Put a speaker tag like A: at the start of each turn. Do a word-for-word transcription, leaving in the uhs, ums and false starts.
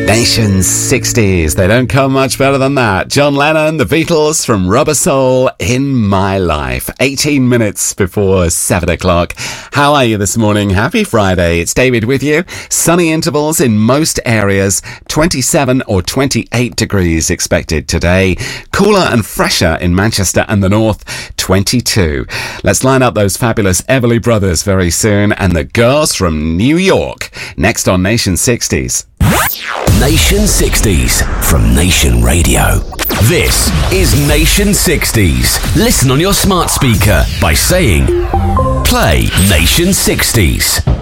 A: Nation sixties. They don't come much better than that. John Lennon, The Beatles, from Rubber Soul, In My Life. eighteen minutes before seven o'clock. How are you this morning? Happy Friday. It's David with you. Sunny intervals in most areas. twenty-seven or twenty-eight degrees expected today. Cooler and fresher in Manchester and the north. twenty-two. Let's line up those fabulous Everly Brothers very soon. And the girls from New York. Next on Nation sixties.
B: Nation sixties from Nation Radio. This is Nation sixties. Listen on your smart speaker by saying, play Nation sixties.